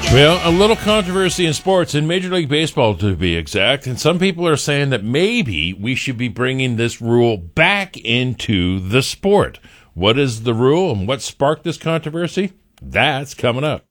Well, a little controversy in sports, in Major League Baseball to be exact, and some people are saying that maybe we should be bringing this rule back into the sport. What is the rule and what sparked this controversy? That's coming up.